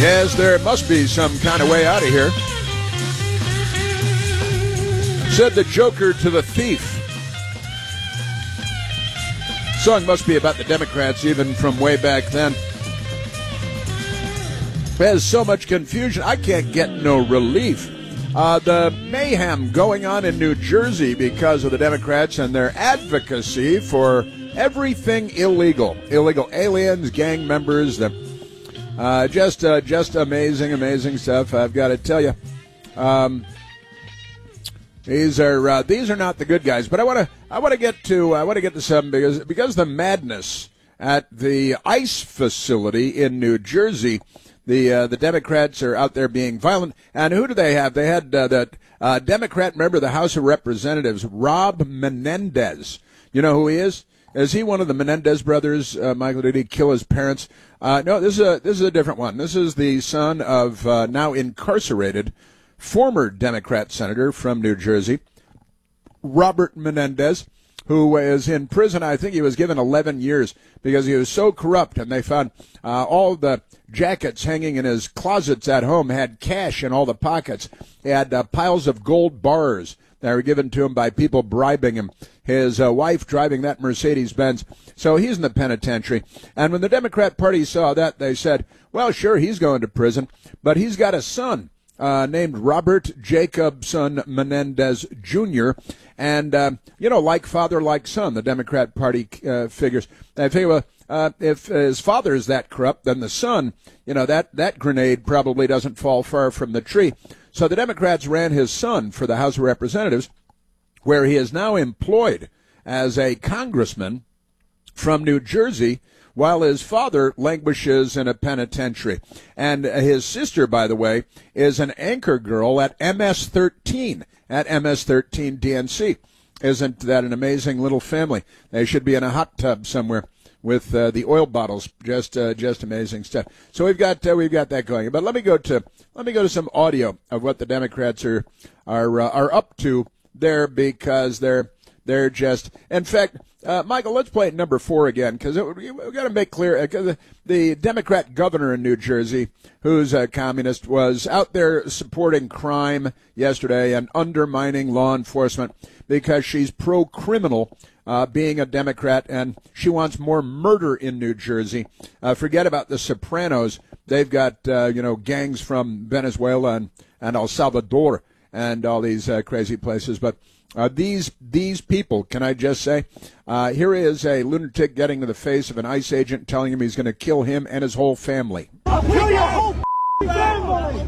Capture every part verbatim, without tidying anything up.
Yes, there must be some kind of way out of here. Said the Joker to the thief. Song must be about the Democrats, even from way back then. There's so much confusion, I can't get no relief. Uh, the mayhem going on in New Jersey because of the Democrats and their advocacy for everything illegal. Illegal aliens, gang members, the, uh, just uh, just amazing, amazing stuff, I've got to tell you. Um, these are uh, these are not the good guys, but I want to I want to get to I want to get to something because because the madness at the ICE facility in New Jersey. The uh, the Democrats are out there being violent. And who do they have? They had uh, that uh, Democrat member of the House of Representatives, Rob Menendez. You know who he is? Is he one of the Menendez brothers? Uh, Michael, did he kill his parents? Uh, no, this is a this is a different one. This is the son of uh, now incarcerated former Democrat senator from New Jersey, Robert Menendez, who is in prison. I think he was given eleven years because he was so corrupt, and they found uh, all the jackets hanging in his closets at home had cash in all the pockets. He had uh, piles of gold bars that were given to him by people bribing him. His uh, wife driving that Mercedes-Benz. So he's in the penitentiary. And when the Democrat Party saw that, they said, well, sure, he's going to prison, but he's got a son uh, named Robert Jacobson Menendez Junior And, uh, you know, like father, like son, the Democrat Party uh, figures. They figure, well, Uh, if his father is that corrupt, then the son, you know, that, that grenade probably doesn't fall far from the tree. So the Democrats ran his son for the House of Representatives, where he is now employed as a congressman from New Jersey, while his father languishes in a penitentiary. And his sister, by the way, is an anchor girl at M S thirteen, at M S thirteen D N C. Isn't that an amazing little family? They should be in a hot tub somewhere with uh, the oil bottles. Just uh, just amazing stuff. So we've got uh, we've got that going. But let me go to let me go to some audio of what the Democrats are are uh, are up to there, because they're they're just. In fact, uh, Michael, let's play number four again, because we've got to make clear uh, the, the Democrat governor in New Jersey, who's a communist, was out there supporting crime yesterday and undermining law enforcement because she's pro-criminal. Uh, being a Democrat, and she wants more murder in New Jersey. Uh, forget about the Sopranos. They've got, uh, you know, gangs from Venezuela and, and El Salvador and all these uh, crazy places. But uh, these these people, can I just say, uh, here is a lunatic getting to the face of an ICE agent telling him he's going to kill him and his whole family. I'll kill your whole family!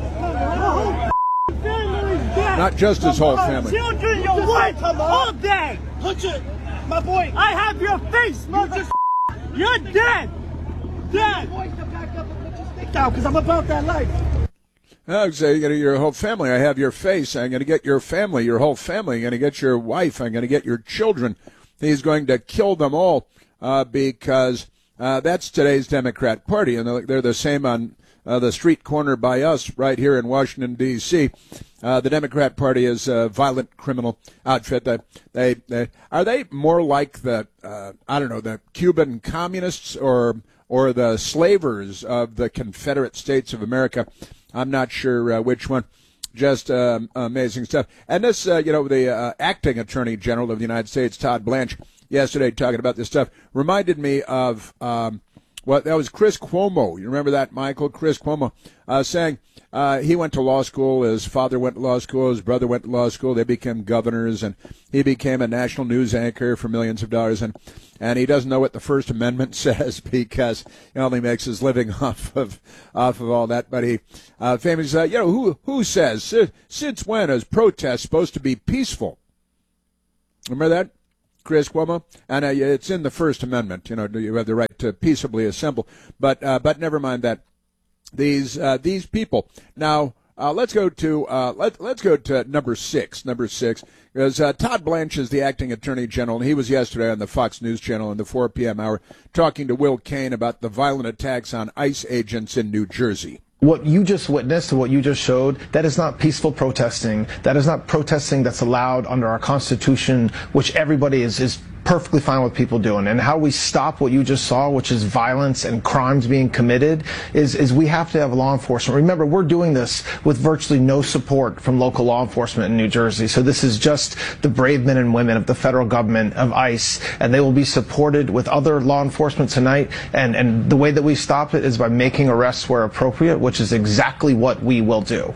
Not just his whole family. Children, your wife, all dead. Punch it, my boy. I have your face, mother. You You're dead. Dead. Because I'm about that life. I say you got your whole family. I have your face. I'm going to get your family, your whole family. I'm going to get your wife. I'm going to get your children. He's going to kill them all uh, because uh, that's today's Democrat Party, and they're, they're the same on uh, the street corner by us right here in Washington, D C Uh, the Democrat Party is a violent criminal outfit. They, they, they are they more like the uh, I don't know the Cuban communists or or the slavers of the Confederate States of America. I'm not sure uh, which one. Just um, amazing stuff. And this, uh, you know, the uh, acting Attorney General of the United States, Todd Blanche, yesterday talking about this stuff, reminded me of, um, well, that was Chris Cuomo. You remember that, Michael? Chris Cuomo uh, saying uh, he went to law school. His father went to law school. His brother went to law school. They became governors, and he became a national news anchor for millions of dollars. And And he doesn't know what the First Amendment says because he only makes his living off of off of all that. But he uh, famously, uh, you know, who who says since when is protest supposed to be peaceful? Remember that, Chris Cuomo? And uh, it's in the First Amendment. You know, you have the right to peaceably assemble. But uh, but never mind that. These uh, these people now. Uh, let's go to uh, let let's go to number six. Number six, because uh, Todd Blanche is the acting Attorney General, and he was yesterday on the Fox News Channel in the four p.m. hour talking to Will Cain about the violent attacks on ICE agents in New Jersey. What you just witnessed, what you just showed, that is not peaceful protesting. That is not protesting that's allowed under our Constitution, which everybody is is perfectly fine with people doing. And how we stop what you just saw, which is violence and crimes being committed, is, is we have to have law enforcement. Remember, we're doing this with virtually no support from local law enforcement in New Jersey. So this is just the brave men and women of the federal government, of ICE, and they will be supported with other law enforcement tonight. And, and the way that we stop it is by making arrests where appropriate, which is exactly what we will do.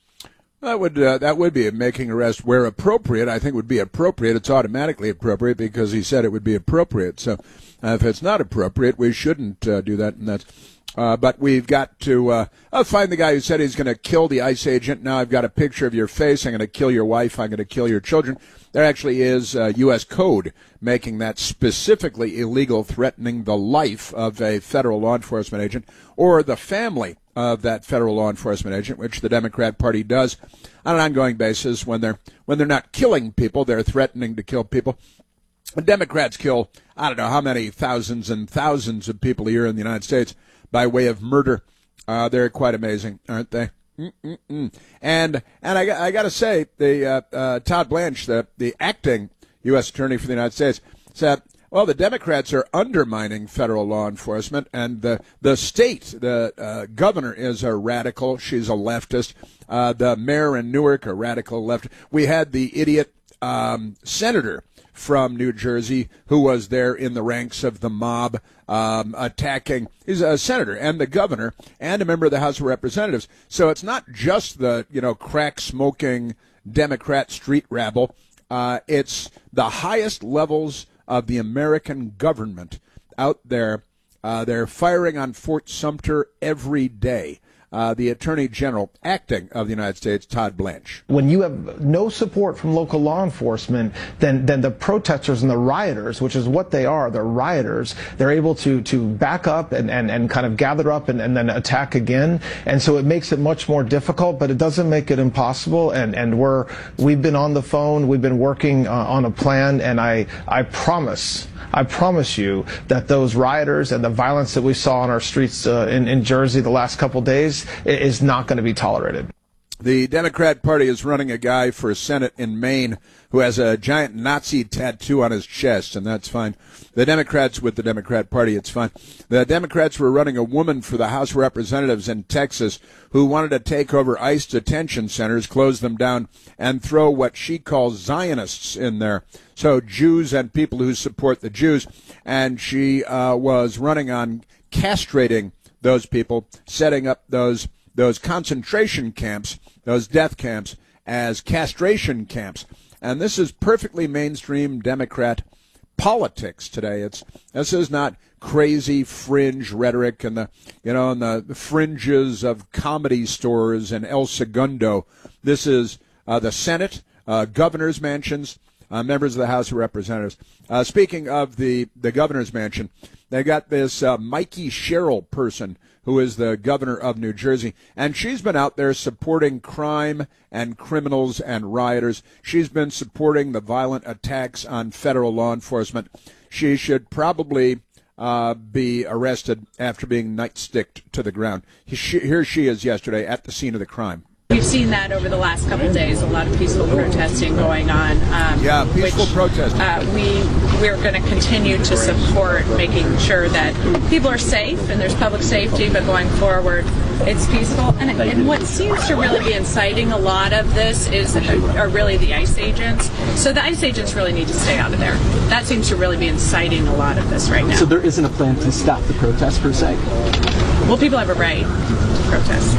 That would uh, that would be making arrest where appropriate. I think would be appropriate. It's automatically appropriate because he said it would be appropriate. So uh, if it's not appropriate, we shouldn't uh, do that. And that's. Uh, but we've got to uh, I'll find the guy who said he's going to kill the ICE agent. Now I've got a picture of your face. I'm going to kill your wife. I'm going to kill your children. There actually is uh, U S code making that specifically illegal, threatening the life of a federal law enforcement agent or the family of that federal law enforcement agent, which the Democrat Party does on an ongoing basis. When they're when they're not killing people, they're threatening to kill people. The Democrats kill, I don't know how many thousands and thousands of people a year in the United States by way of murder. Uh, they're quite amazing, aren't they? Mm-mm-mm. And and I, I got to say, the uh, uh, Todd Blanche, the, the acting U S Attorney for the United States, said, well, the Democrats are undermining federal law enforcement, and the, the state, the uh, governor is a radical. She's a leftist. Uh, the mayor in Newark, a radical left. We had the idiot um, senator from New Jersey who was there in the ranks of the mob um, attacking. He's a senator and the governor and a member of the House of Representatives. So it's not just the, you know, crack-smoking Democrat street rabble. Uh, it's the highest levels of the American government out there. Uh, they're firing on Fort Sumter every day. Uh, the Attorney General, acting of the United States, Todd Blanche. When you have no support from local law enforcement, then then the protesters and the rioters, which is what they are, they're rioters, they're able to to back up and, and, and kind of gather up and, and then attack again. And so it makes it much more difficult, but it doesn't make it impossible. And, and we're, we've been on the phone, we've been working uh, on a plan, and I, I promise, I promise you that those rioters and the violence that we saw on our streets uh, in, in Jersey the last couple days is not going to be tolerated. The Democrat Party is running a guy for Senate in Maine who has a giant Nazi tattoo on his chest, and that's fine. The Democrats with the Democrat Party, it's fine. The Democrats were running a woman for the House of Representatives in Texas who wanted to take over ICE detention centers, close them down, and throw what she calls Zionists in there. So Jews and people who support the Jews. And she uh, was running on castrating those people, setting up those those concentration camps, those death camps, as castration camps. And this is perfectly mainstream Democrat politics today. It's this is not crazy fringe rhetoric and the you know and the, the fringes of comedy stores and El Segundo. This is uh, the Senate, uh, governor's mansions, uh, members of the House of Representatives. Uh, speaking of the the governor's mansion, they got this uh, Mikey Sherrill person who is the governor of New Jersey, and she's been out there supporting crime and criminals and rioters. She's been supporting the violent attacks on federal law enforcement. She should probably uh, be arrested after being nightsticked to the ground. Here she is yesterday at the scene of the crime. We've seen that over the last couple of days, a lot of peaceful protesting going on. Um, yeah, peaceful which, protesting. Uh, we, we're going to continue to support making sure that people are safe and there's public safety, but going forward, it's peaceful. And, and what seems to really be inciting a lot of this is are really the ICE agents. So the ICE agents really need to stay out of there. That seems to really be inciting a lot of this right now. So there isn't a plan to stop the protest, per se? Well, people have a right to protest.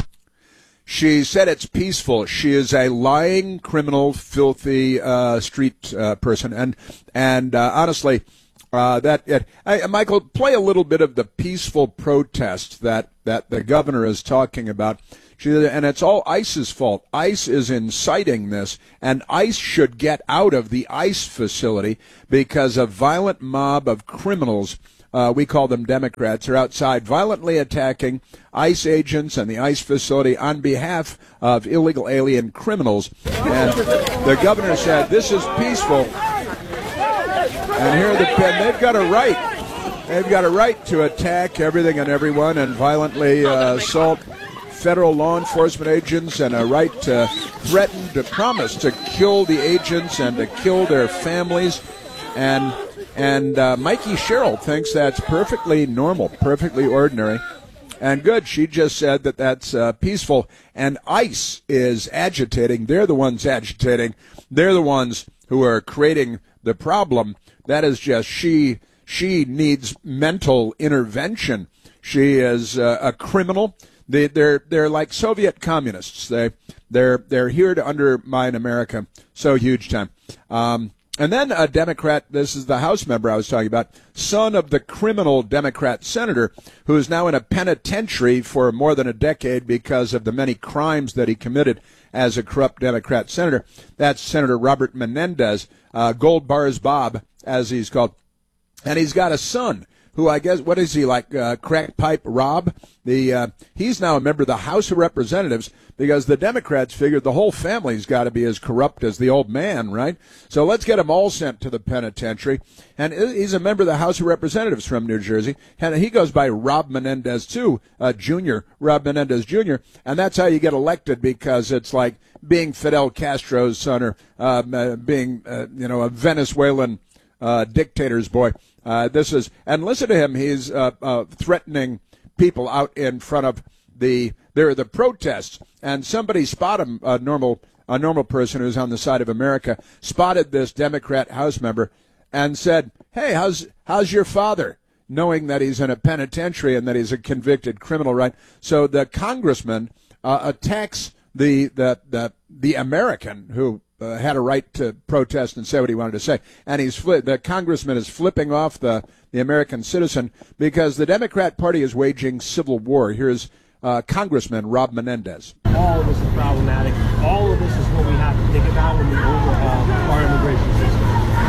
She said it's peaceful. She is a lying, criminal, filthy uh, street uh, person, and and uh, honestly, uh, that it, I, Michael, play a little bit of the peaceful protest that that the governor is talking about. She, and it's all ICE's fault. ICE is inciting this, and ICE should get out of the ICE facility because a violent mob of criminals. Uh, we call them Democrats, are outside violently attacking ICE agents and the ICE facility on behalf of illegal alien criminals. And the governor said, this is peaceful. And here the and they've got a right. They've got a right to attack everything and everyone and violently uh, assault federal law enforcement agents, and a right to threaten, to promise to kill the agents and to kill their families. And And uh, Mikey Sherrill thinks that's perfectly normal, perfectly ordinary, and good. She just said that that's uh, peaceful, and ICE is agitating. They're the ones agitating. They're the ones who are creating the problem. That is just she. She needs mental intervention. She is uh, a criminal. They, they're they're like Soviet communists. They they're they're here to undermine America so huge time. Um, and then a Democrat. This is the House member I was talking about, son of the criminal Democrat senator who is now in a penitentiary for more than a decade because of the many crimes that he committed as a corrupt Democrat senator. That's Senator Robert Menendez, uh, Gold Bars Bob, as he's called, and he's got a son who I guess, what is he, like uh, Crack Pipe Rob? The uh, He's now a member of the House of Representatives because the Democrats figured the whole family's got to be as corrupt as the old man, right? So let's get them all sent to the penitentiary. And he's a member of the House of Representatives from New Jersey, and he goes by Rob Menendez, too, uh, Junior, Rob Menendez Junior, and that's how you get elected because it's like being Fidel Castro's son or uh, uh, being, uh, you know, a Venezuelan uh, dictator's boy. Uh, this is, and listen to him. He's uh, uh, threatening people out in front of the. There are the protests, and somebody spotted him. A normal, a normal person who's on the side of America spotted this Democrat House member, and said, "Hey, how's how's your father?" Knowing that he's in a penitentiary and that he's a convicted criminal, right? So the congressman uh, attacks the the the the American who. Uh, had a right to protest and say what he wanted to say. And he's fli- the congressman is flipping off the, the American citizen because the Democrat Party is waging civil war. Here's uh, Congressman Rob Menendez. All of this is problematic. All of this is what we have to think about when we overhaul our immigration system.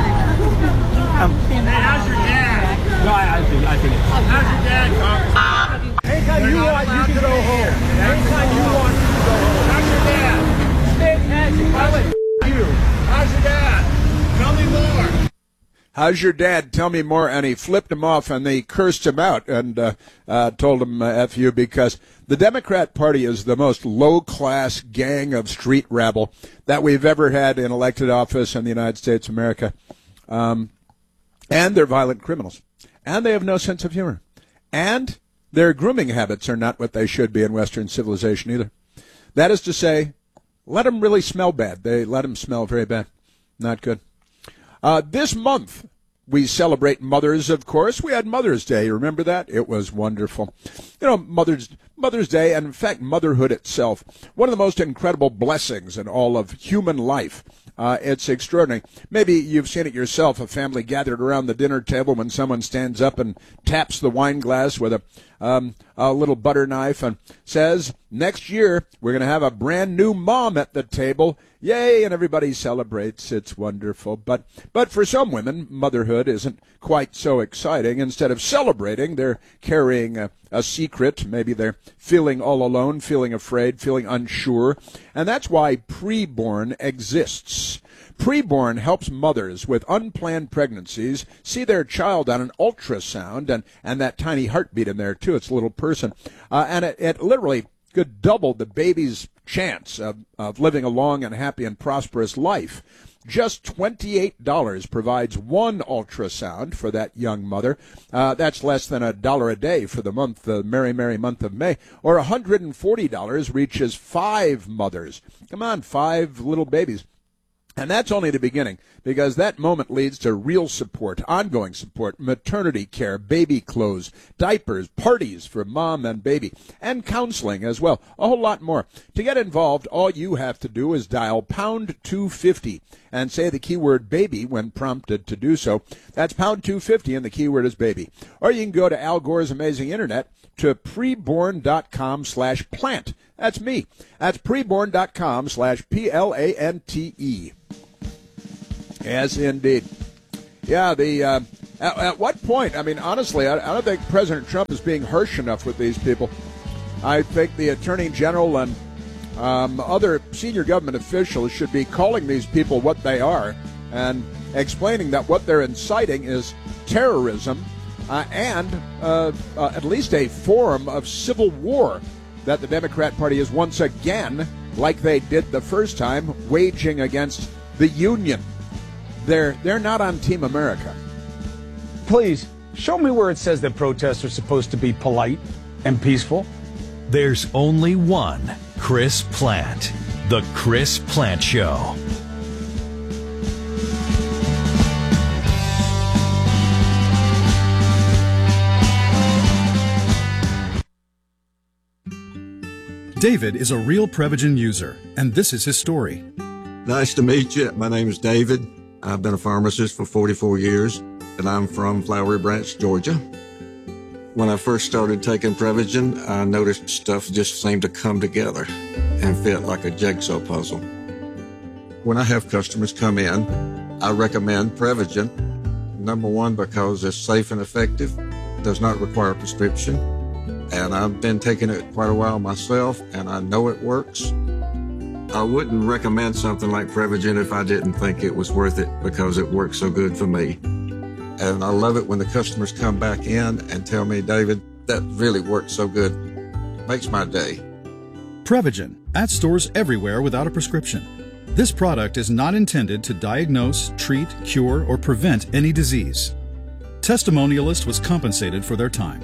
Um, hey, how's your dad? No, I, I think I think it's. How's your dad, Congressman? Anytime you want, you can go home. Anytime you want, you can go home. How's your dad? Fantastic. By the way, you. How's your dad? Tell me more. How's your dad? Tell me more. And he flipped him off and they cursed him out and uh, uh, told him uh, F you because the Democrat Party is the most low-class gang of street rabble that we've ever had in elected office in the United States of America. Um, and they're violent criminals. And they have no sense of humor. And their grooming habits are not what they should be in Western civilization either. That is to say, let them really smell bad. They let them smell very bad. Not good. Uh, this month, we celebrate mothers, of course. We had Mother's Day. Remember that? It was wonderful. You know, Mother's Mother's Day, and in fact, motherhood itself, one of the most incredible blessings in all of human life. Uh, it's extraordinary. Maybe you've seen it yourself, a family gathered around the dinner table when someone stands up and taps the wine glass with a, um, a little butter knife and says, next year we're going to have a brand new mom at the table. Yay, and everybody celebrates. It's wonderful. But but for some women, motherhood isn't quite so exciting. Instead of celebrating, they're carrying a, a secret. Maybe they're feeling all alone, feeling afraid, feeling unsure. And that's why Preborn exists. Preborn helps mothers with unplanned pregnancies see their child on an ultrasound, and, and that tiny heartbeat in there, too. It's a little person. Uh, and it, it literally could double the baby's chance of, of living a long and happy and prosperous life. Just twenty-eight dollars provides one ultrasound for that young mother. Uh, that's less than a dollar a day for the month, the merry, merry month of May. Or one hundred forty dollars reaches five mothers. Come on, five little babies. And that's only the beginning, because that moment leads to real support, ongoing support, maternity care, baby clothes, diapers, parties for mom and baby, and counseling as well, a whole lot more. To get involved, all you have to do is dial pound two fifty and say the keyword baby when prompted to do so. That's pound two fifty and the keyword is baby. Or you can go to Al Gore's Amazing Internet to preborn.com slash plant. That's me. That's preborn.com slash P L A N T E. Yes, indeed. Yeah, the uh, at, at what point? I mean, honestly, I, I don't think President Trump is being harsh enough with these people. I think the Attorney General and um, other senior government officials should be calling these people what they are and explaining that what they're inciting is terrorism uh, and uh, uh, at least a form of civil war that the Democrat Party is once again, like they did the first time, waging against the Union. They're they're not on Team America. Please, show me where it says that protests are supposed to be polite and peaceful. There's only one Chris Plante. The Chris Plante Show. David is a real Prevagen user, and this is his story. Nice to meet you. My name is David. I've been a pharmacist for forty-four years, and I'm from Flowery Branch, Georgia. When I first started taking Prevagen, I noticed stuff just seemed to come together and fit like a jigsaw puzzle. When I have customers come in, I recommend Prevagen. Number one, because it's safe and effective, does not require a prescription, and I've been taking it quite a while myself, and I know it works. I wouldn't recommend something like Prevagen if I didn't think it was worth it because it works so good for me. And I love it when the customers come back in and tell me, David, that really works so good. Makes my day. Prevagen, at stores everywhere without a prescription. This product is not intended to diagnose, treat, cure, or prevent any disease. Testimonialist was compensated for their time.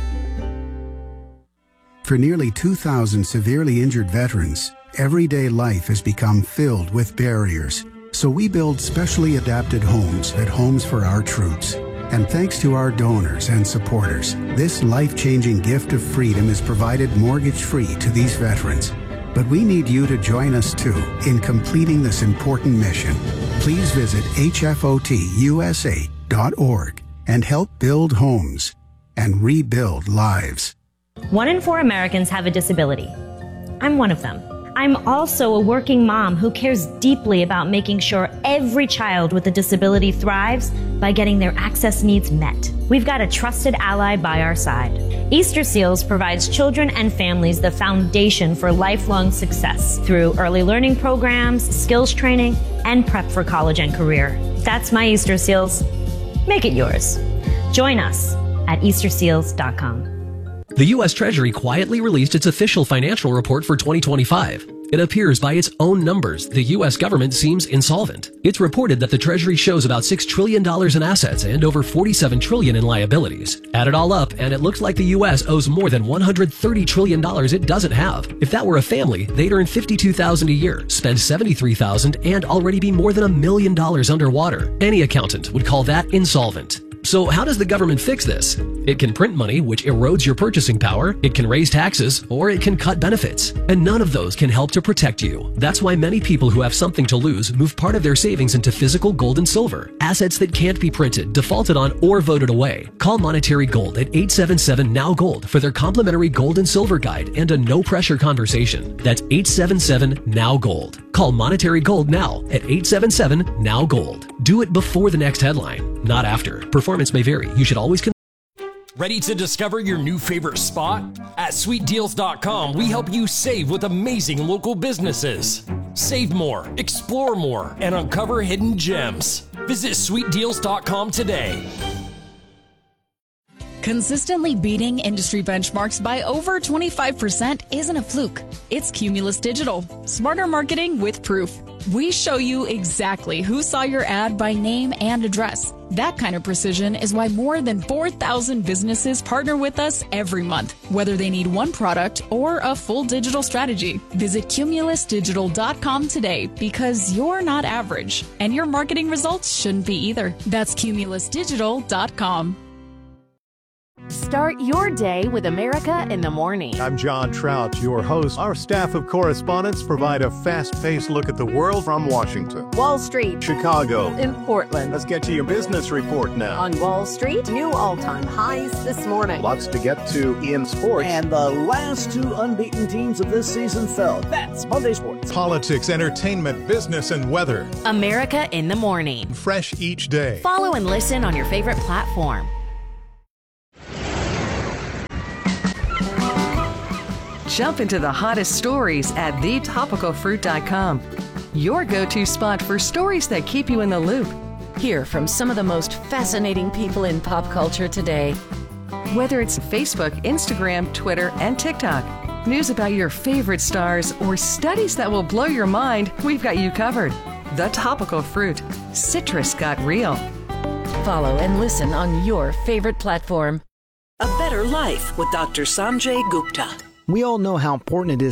For nearly two thousand severely injured veterans, everyday life has become filled with barriers. So we build specially adapted homes at Homes for Our Troops. And thanks to our donors and supporters, this life-changing gift of freedom is provided mortgage-free to these veterans. But we need you to join us too in completing this important mission. Please visit H F O T U S A dot org and help build homes and rebuild lives. One in four Americans have a disability. I'm one of them. I'm also a working mom who cares deeply about making sure every child with a disability thrives by getting their access needs met. We've got a trusted ally by our side. Easter Seals provides children and families the foundation for lifelong success through early learning programs, skills training, and prep for college and career. That's my Easter Seals. Make it yours. Join us at Easter Seals dot com. The U S Treasury quietly released its official financial report for twenty twenty-five. It appears by its own numbers, the U S government seems insolvent. It's reported that the Treasury shows about six trillion dollars in assets and over forty-seven trillion dollars in liabilities. Add it all up, and it looks like the U S owes more than one hundred thirty trillion dollars it doesn't have. If that were a family, they'd earn fifty-two thousand dollars a year, spend seventy-three thousand dollars, and already be more than a million dollars underwater. Any accountant would call that insolvent. So how does the government fix this? It can print money, which erodes your purchasing power, it can raise taxes, or it can cut benefits. And none of those can help to protect you. That's why many people who have something to lose move part of their savings into physical gold and silver, assets that can't be printed, defaulted on, or voted away. Call Monetary Gold at eight seven seven N O W Gold for their complimentary gold and silver guide and a no-pressure conversation. That's eight seven seven N O W Gold. Call Monetary Gold now at eight seven seven N O W Gold. Do it before the next headline, not after. Performance may vary. You should always... Con- Ready to discover your new favorite spot? At sweet deals dot com, we help you save with amazing local businesses. Save more, explore more, and uncover hidden gems. Visit sweet deals dot com today. Consistently beating industry benchmarks by over twenty-five percent isn't a fluke. It's Cumulus Digital. Smarter marketing with proof. We show you exactly who saw your ad by name and address. That kind of precision is why more than four thousand businesses partner with us every month, whether they need one product or a full digital strategy. Visit Cumulus Digital dot com today because you're not average, and your marketing results shouldn't be either. That's Cumulus Digital dot com. Start your day with America in the Morning. I'm John Trout, your host. Our staff of correspondents provide a fast-paced look at the world from Washington, Wall Street, Chicago, and Portland. Let's get to your business report now. On Wall Street, new all-time highs this morning. Lots to get to in sports. And the last two unbeaten teams of this season fell. That's Monday Sports. Politics, entertainment, business, and weather. America in the Morning. Fresh each day. Follow and listen on your favorite platform. Jump into the hottest stories at the topical fruit dot com. Your go-to spot for stories that keep you in the loop. Hear from some of the most fascinating people in pop culture today. Whether it's Facebook, Instagram, Twitter, and TikTok, news about your favorite stars, or studies that will blow your mind, we've got you covered. The Topical Fruit. Citrus got real. follow and listen on your favorite platform. A Better Life with Doctor Sanjay Gupta. We all know how important it is